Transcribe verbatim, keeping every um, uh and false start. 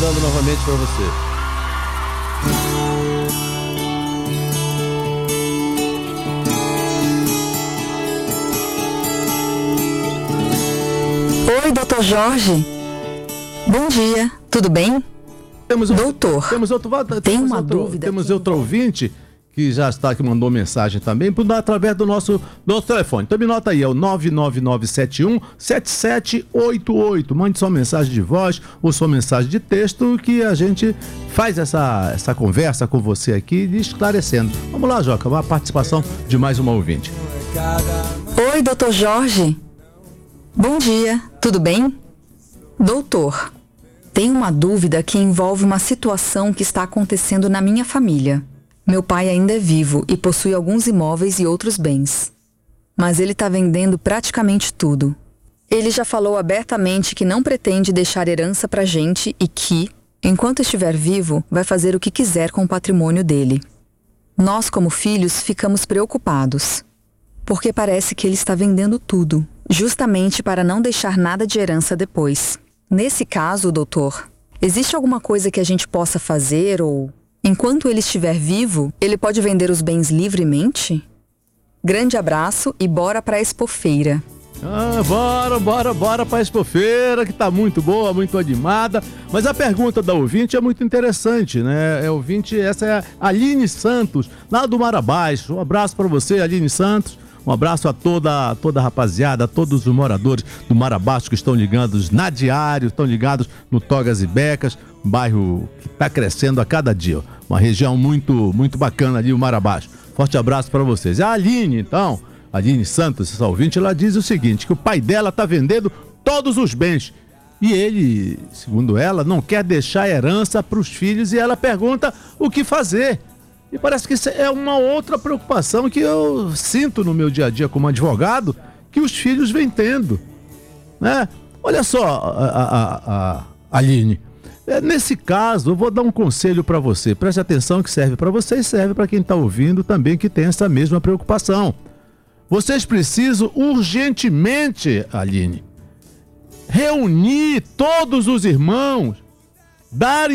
mandando novamente para você. Oi, doutor Jorge. Bom dia, tudo bem? Temos outro, doutor, temos outro, temos tem uma outro, dúvida. Temos outro ouvinte que já está aqui, mandou mensagem também, através do nosso, nosso telefone. Então me nota aí, é o nove nove nove sete um sete sete oito oito. Mande sua mensagem de voz ou sua mensagem de texto que a gente faz essa, essa conversa com você aqui, esclarecendo. Vamos lá, Joca, uma participação de mais uma ouvinte. Oi, doutor Jorge. Bom dia, tudo bem? Doutor, tenho uma dúvida que envolve uma situação que está acontecendo na minha família. Meu pai ainda é vivo e possui alguns imóveis e outros bens. Mas ele está vendendo praticamente tudo. Ele já falou abertamente que não pretende deixar herança pra gente e que, enquanto estiver vivo, vai fazer o que quiser com o patrimônio dele. Nós, como filhos, ficamos preocupados, porque parece que ele está vendendo tudo, justamente para não deixar nada de herança depois. Nesse caso, doutor, existe alguma coisa que a gente possa fazer ou... Enquanto ele estiver vivo, ele pode vender os bens livremente? Grande abraço e bora pra Expofeira. Ah, bora, bora, bora pra Expofeira, que tá muito boa, muito animada. Mas a pergunta da ouvinte é muito interessante, né? É ouvinte, essa é a Aline Santos, lá do Mar Abaixo. Um abraço pra você, Aline Santos. Um abraço a toda, toda a rapaziada, a todos os moradores do Mar Abaixo que estão ligados na Diário, estão ligados no Togas e Becas, um bairro que está crescendo a cada dia. Uma região muito, muito bacana ali, o Mar Abaixo. Forte abraço para vocês. E a Aline, então, a Aline Santos, essa ouvinte, ela diz o seguinte, que o pai dela está vendendo todos os bens. E ele, segundo ela, não quer deixar herança para os filhos e ela pergunta o que fazer. E parece que isso é uma outra preocupação que eu sinto no meu dia a dia como advogado, que os filhos vêm tendo, né? Olha só, a, a, a, a Aline, nesse caso eu vou dar um conselho para você, preste atenção que serve para você e serve para quem está ouvindo também que tem essa mesma preocupação. Vocês precisam urgentemente, Aline, reunir todos os irmãos, dar